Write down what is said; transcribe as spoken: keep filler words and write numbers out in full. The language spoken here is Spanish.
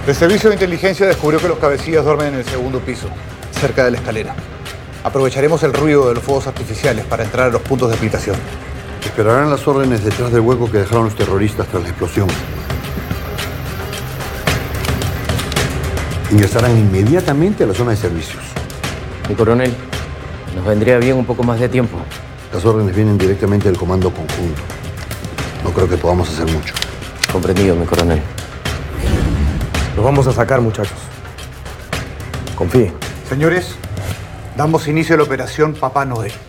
El servicio de inteligencia descubrió que los cabecillas duermen en el segundo piso, cerca de la escalera. Aprovecharemos el ruido de los fuegos artificiales para entrar a los puntos de habitación. Esperarán las órdenes detrás del hueco que dejaron los terroristas tras la explosión. Ingresarán inmediatamente a la zona de servicios. Mi coronel, nos vendría bien un poco más de tiempo. Las órdenes vienen directamente del comando conjunto. No creo que podamos hacer mucho. Comprendido, mi coronel. Los vamos a sacar, muchachos. Confíe. Señores, damos inicio a la operación Papá Noel.